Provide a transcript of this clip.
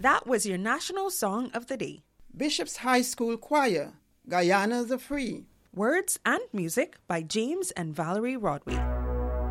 That was your National Song of the Day. Bishop's High School Choir, Guyana the Free. Words and music by James and Valerie Rodway.